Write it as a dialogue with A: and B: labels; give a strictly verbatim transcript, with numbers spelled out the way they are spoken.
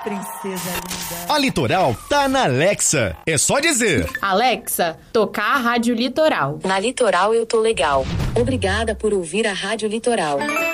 A: princesa linda.
B: A Litoral tá na Alexa. É só dizer:
C: Alexa, tocar a Rádio Litoral.
D: Na Litoral eu tô legal. Obrigada por ouvir a Rádio Litoral.